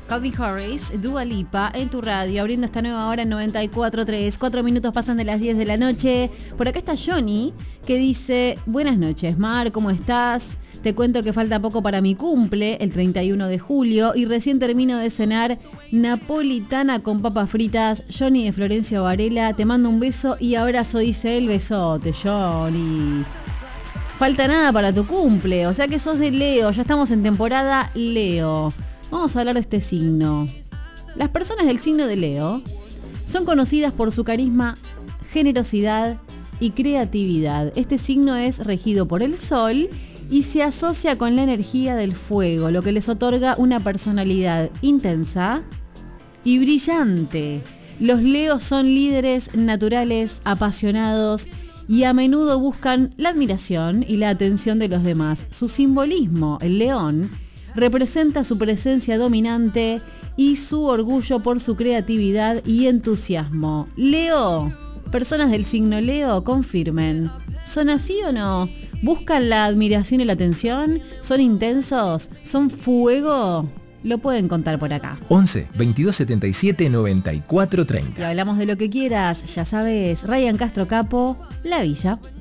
Calvin Harris, Dua Lipa en tu radio, abriendo esta nueva hora en 94.3. 4 minutos pasan de las 10 de la noche. Por acá está Johnny, que dice: buenas noches, Mar, ¿cómo estás? Te cuento que falta poco para mi cumple, el 31 de julio, y recién termino de cenar napolitana con papas fritas. Johnny de Florencio Varela, te mando un beso y abrazo, dice él. Besote, Johnny. Falta nada para tu cumple, o sea que sos de Leo, ya estamos en temporada Leo. Vamos a hablar de este signo. Las personas del signo de Leo son conocidas por su carisma, generosidad y creatividad. Este signo es regido por el Sol y se asocia con la energía del fuego, lo que les otorga una personalidad intensa y brillante. Los Leos son líderes naturales, apasionados y a menudo buscan la admiración y la atención de los demás. Su simbolismo, el león, representa su presencia dominante y su orgullo por su creatividad y entusiasmo. Leo, personas del signo Leo, confirmen. ¿Son así o no? ¿Buscan la admiración y la atención? ¿Son intensos? ¿Son fuego? Lo pueden contar por acá. 11 22 77 94 30. Y hablamos de lo que quieras, ya sabes. Ryan Castro Capo, La Villa.